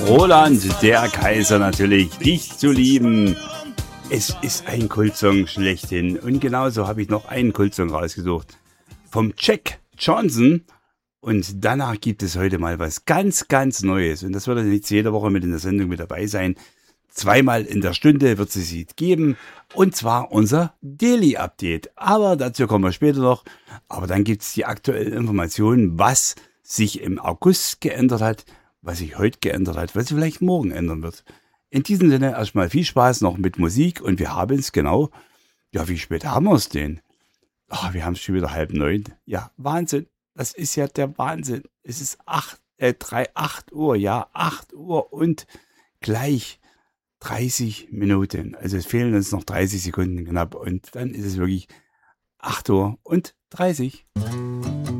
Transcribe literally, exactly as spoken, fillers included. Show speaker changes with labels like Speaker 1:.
Speaker 1: Roland, der Kaiser natürlich, dich zu lieben. Es ist ein Kultsong schlechthin. Und genauso habe ich noch einen Kultsong rausgesucht. Vom Jack Johnson. Und danach gibt es heute mal was ganz, ganz Neues. Und das wird jetzt jede Woche mit in der Sendung mit dabei sein. Zweimal in der Stunde wird es sie geben. Und zwar unser Daily Update. Aber dazu kommen wir später noch. Aber dann gibt es die aktuellen Informationen, was sich im August geändert hat, was sich heute geändert hat, was sich vielleicht morgen ändern wird. In diesem Sinne erstmal viel Spaß noch mit Musik. Und wir haben es genau, ja, wie spät haben wir es denn? Ach, wir haben es schon wieder halb neun. Ja, Wahnsinn. Das ist ja der Wahnsinn. Es ist acht, äh, drei, acht Uhr, ja, acht Uhr und gleich dreißig Minuten. Also es fehlen uns noch dreißig Sekunden knapp und dann ist es wirklich acht Uhr und dreißig.